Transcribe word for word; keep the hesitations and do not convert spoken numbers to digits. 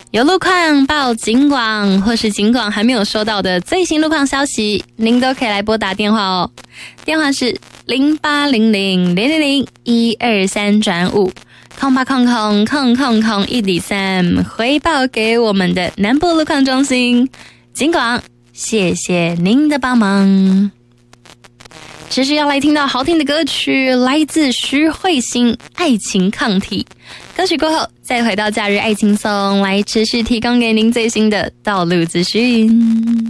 有路况报警广，或是警广还没有收到的最新路况消息，您都可以来拨打电话哦。电话是零八零零零零零一二三转五，空八空空空空空一里三，回报给我们的南部路况中心。警广，谢谢您的帮忙。这是要来听到好听的歌曲，来自徐慧欣《爱情抗体》。歌曲过后，再回到假日爱轻松，来持续提供给您最新的道路资讯。